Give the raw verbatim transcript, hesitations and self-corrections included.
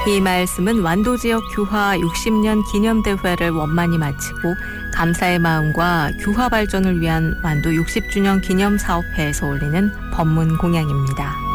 이 말씀은 완도지역 규화 육십 년 기념대회를 원만히 마치고 감사의 마음과 규화 발전을 위한 완도 육십 주년 기념사업회에서 올리는 법문 공양입니다.